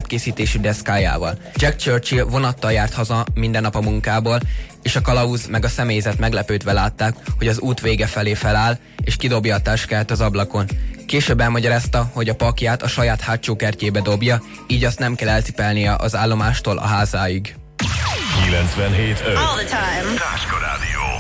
napkészítési deszkájával. Jack Churchill vonattal járt haza minden nap a munkából, és a kalauz meg a személyzet meglepődve látták, hogy az út vége felé feláll, és kidobja a táskát az ablakon. Később elmagyarázta, hogy a pakját a saját hátsó kertjébe dobja, így azt nem kell elcipelnie az állomástól a házáig. 97.5 All the time. Ráska Rádió.